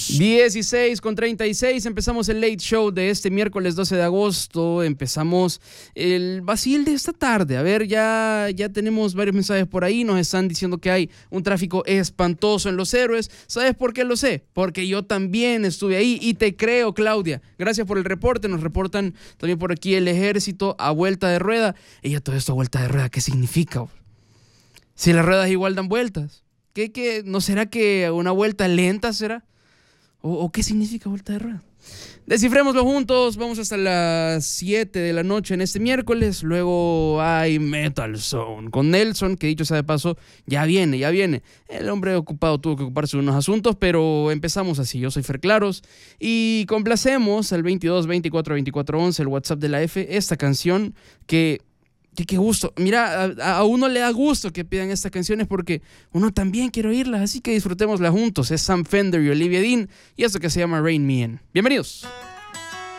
16:36, empezamos el Late Show de este miércoles 12 de agosto, empezamos el vacil de esta tarde. A ver, ya tenemos varios mensajes por ahí, nos están diciendo que hay un tráfico espantoso en Los Héroes. ¿Sabes por qué lo sé? Porque yo también estuve ahí y te creo, Claudia. Gracias por el reporte, nos reportan también por aquí el ejército a vuelta de rueda. Y ya todo esto a vuelta de rueda, ¿qué significa? Si las ruedas igual dan vueltas, ¿qué? ¿No será que una vuelta lenta será? ¿O qué significa vuelta de rueda? Descifrémoslo juntos. Vamos hasta las 7 de la noche en este miércoles. Luego hay Metal Zone con Nelson, que dicho sea de paso, ya viene. El hombre ocupado tuvo que ocuparse de unos asuntos, pero empezamos así. Yo soy Fer Claros y complacemos al 22 24 24 11, el WhatsApp de la F, esta canción que... Qué gusto. Mira, a uno le da gusto que pidan estas canciones porque uno también quiere oírlas, así que disfrutémoslas juntos. Es Sam Fender y Olivia Dean y esto que se llama Rain Me In. Bienvenidos.